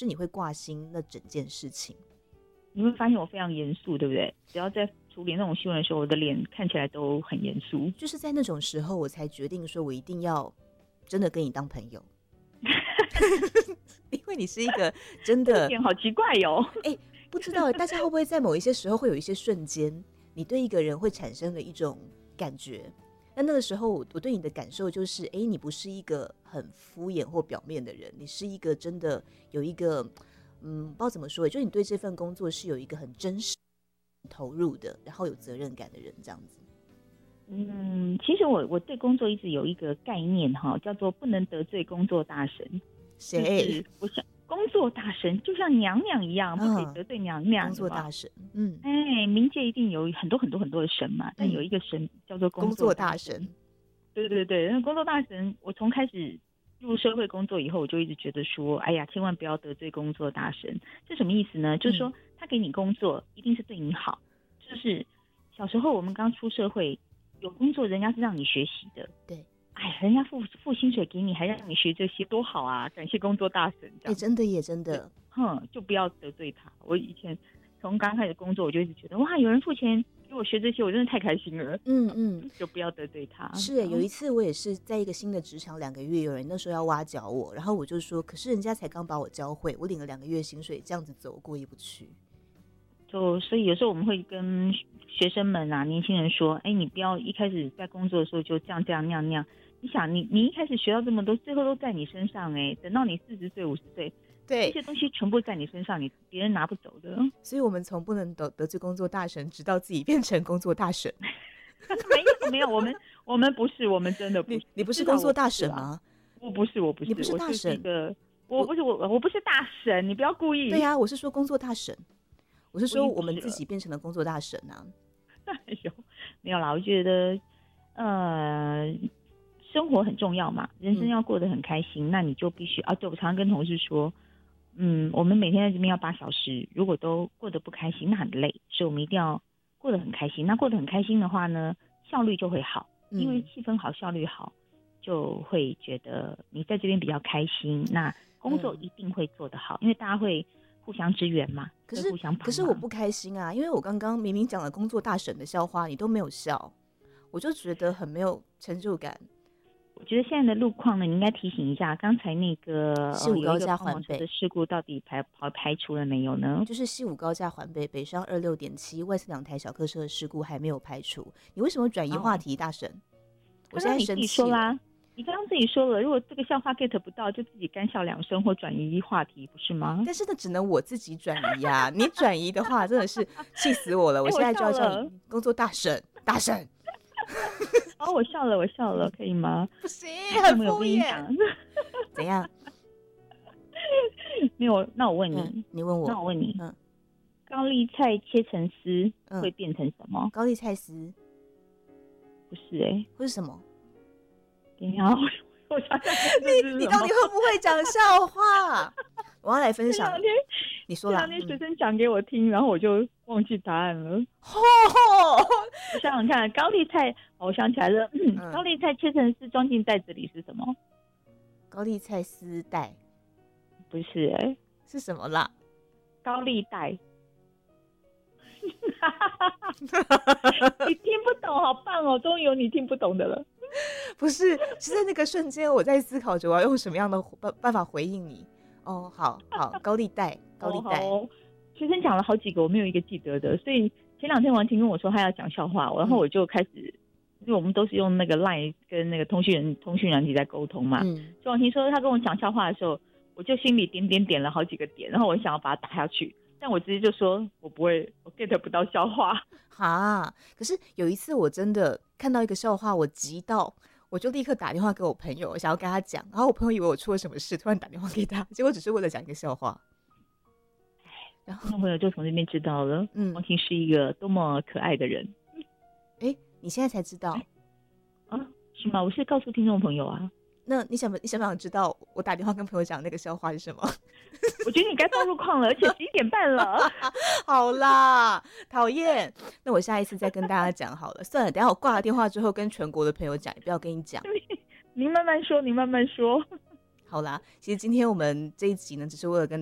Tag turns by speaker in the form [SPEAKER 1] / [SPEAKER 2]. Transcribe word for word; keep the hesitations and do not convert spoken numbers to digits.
[SPEAKER 1] 是你会挂心那整件事情？
[SPEAKER 2] 你会发现我非常严肃，对不对？只要在处理那种新闻的时候，我的脸看起来都很严肃。
[SPEAKER 1] 就是在那种时候，我才决定说我一定要真的跟你当朋友。因为你是一个真的，
[SPEAKER 2] 这点好奇怪哟、哦。
[SPEAKER 1] 哎，不知道大家会不会在某一些时候会有一些瞬间，你对一个人会产生了一种感觉。那那个时候我对你的感受就是，哎，你不是一个很敷衍或表面的人，你是一个真的有一个。嗯，不知道怎么说，就你对这份工作是有一个很真实投入的，然后有责任感的人，这样子。
[SPEAKER 2] 嗯，其实我我对工作一直有一个概念哈，叫做不能得罪工作大神。
[SPEAKER 1] 谁？
[SPEAKER 2] 我想工作大神就像娘娘一样，不可以得罪娘娘。
[SPEAKER 1] 工作大神，嗯，
[SPEAKER 2] 哎，冥界一定有很多很多很多的神嘛，但有一个神叫做工作大神。
[SPEAKER 1] 工作大神
[SPEAKER 2] 对对对，那工作大神，我从开始入社会工作以后，我就一直觉得说，哎呀，千万不要得罪工作大神。这什么意思呢？就是说，他给你工作，一定是对你好。就是小时候我们刚出社会，有工作，人家是让你学习的。
[SPEAKER 1] 对，
[SPEAKER 2] 哎，人家付付薪水给你，还让你学这些，多好啊！感谢工作大神。哎，
[SPEAKER 1] 真的也真的，
[SPEAKER 2] 哼，就不要得罪他。我以前从刚开始工作，我就一直觉得，哇，有人付钱给我学这些，我真的太开心了。
[SPEAKER 1] 嗯嗯，
[SPEAKER 2] 就不要得罪他。
[SPEAKER 1] 是，有一次我也是在一个新的职场两个月，有人那时候要挖角我，然后我就说，可是人家才刚把我教会，我领了两个月薪水，这样子走过意不去。
[SPEAKER 2] 就所以有时候我们会跟学生们啊、年轻人说，哎，你不要一开始在工作的时候就这样这样那样那样。你想，你你一开始学到这么多，最后都在你身上哎，等到你四十岁、五十岁。
[SPEAKER 1] 对，
[SPEAKER 2] 这些东西全部在你身上，你别人拿不走的。
[SPEAKER 1] 所以我们从不能得得罪工作大神，直到自己变成工作大神。
[SPEAKER 2] 没有没有，我们我们不是，我们真的不是。
[SPEAKER 1] 你你不是工作大神吗？
[SPEAKER 2] 我不是，我不是，
[SPEAKER 1] 你不是大神。
[SPEAKER 2] 我不是我我不是大神，你不要故意。
[SPEAKER 1] 对呀、啊，我是说工作大神，我是说我们自己变成了工作大神啊。
[SPEAKER 2] 哎呦，没有啦，我觉得呃。生活很重要嘛，人生要过得很开心，嗯、那你就必须啊。对，我常常跟同事说，嗯，我们每天在这边要八小时，如果都过得不开心，那很累，所以我们一定要过得很开心。那过得很开心的话呢，效率就会好，因为气氛好，效率好，就会觉得你在这边比较开心，那工作一定会做得好，因为大家会互相支援嘛，
[SPEAKER 1] 可是
[SPEAKER 2] 互相帮忙。
[SPEAKER 1] 可是我不开心啊，因为我刚刚明明讲了工作大神的笑话，你都没有笑，我就觉得很没有成就感。
[SPEAKER 2] 我觉得现在的路况呢，你应该提醒一下，刚才那个
[SPEAKER 1] 西武高架环北
[SPEAKER 2] 的事故到底排排排除了没有呢？
[SPEAKER 1] 就是西武高架环北北上二六点七外侧两台小客车的事故还没有排除。你为什么转移话题，大神？哦、我现在生气了。
[SPEAKER 2] 你自己说啦，你刚刚自己说了，如果这个笑话 get 不到，就自己干笑两声或转移话题，不是吗？
[SPEAKER 1] 但是那只能我自己转移呀、啊，你转移的话真的是气死我了。我现在就要叫你工作大神，大神。
[SPEAKER 2] 哦，我笑了，我笑了，可以吗？
[SPEAKER 1] 不行，很敷衍。怎样？
[SPEAKER 2] 没有，那我问你，
[SPEAKER 1] 嗯、你问我，
[SPEAKER 2] 那我问你，
[SPEAKER 1] 嗯，
[SPEAKER 2] 高丽菜切成丝会变成什么？
[SPEAKER 1] 嗯、高丽菜丝
[SPEAKER 2] 不是哎、欸，
[SPEAKER 1] 会是什么？
[SPEAKER 2] 等一下，我我想想
[SPEAKER 1] 你你到底会不会讲笑话？我要来分享。你说啦，
[SPEAKER 2] 这两天学生讲给我听、嗯，然后我就忘记答案了。
[SPEAKER 1] 哦，
[SPEAKER 2] 我想想看，高丽菜，我想起来了，嗯嗯、高丽菜切成丝装进袋子里是什么？
[SPEAKER 1] 高丽菜丝带？
[SPEAKER 2] 不是哎、欸，
[SPEAKER 1] 是什么啦？
[SPEAKER 2] 高丽带。你听不懂，好棒哦！终于有你听不懂的了。
[SPEAKER 1] 不是，是在那个瞬间，我在思考着我要用什么样的办办法回应你。哦，好好，高利贷，高利贷。
[SPEAKER 2] 哦，学生讲了好几个，我没有一个记得的，所以前两天王婷跟我说他要讲笑话，然后我就开始，因为我们都是用那个 LINE 跟那个通讯人通讯软体在沟通嘛。嗯。所以王婷说他跟我讲笑话的时候，我就心里点点点了好几个点，然后我想要把它打下去，但我直接就说我不会，我 get 不到笑话。
[SPEAKER 1] 哈，可是有一次我真的看到一个笑话，我急到。我就立刻打电话给我朋友，想要跟他讲，然后我朋友以为我出了什么事，突然打电话给他，结果只是为了讲一个笑话。
[SPEAKER 2] 然后朋友就从这边知道了，嗯，王婷是一个多么可爱的人。
[SPEAKER 1] 哎，你现在才知道
[SPEAKER 2] 啊？是吗？我是告诉听众朋友啊。
[SPEAKER 1] 那你想不你想不想知道我打电话跟朋友讲那个笑话是什么？
[SPEAKER 2] 我觉得你该报路况了，而且十一点半了。
[SPEAKER 1] 好啦，讨厌。那我下一次再跟大家讲好了。算了，等一下我挂了电话之后跟全国的朋友讲，也不要跟你讲。
[SPEAKER 2] 您慢慢说，您慢慢说。
[SPEAKER 1] 好啦，其实今天我们这一集呢，只是为了跟